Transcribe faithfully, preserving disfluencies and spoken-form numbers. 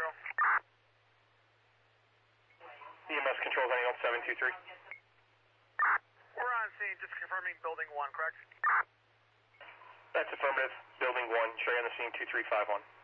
Metro. E M S control anyone seven two three. We're on scene, just confirming building one, correct? That's affirmative. Building one, show you on the scene two three five one.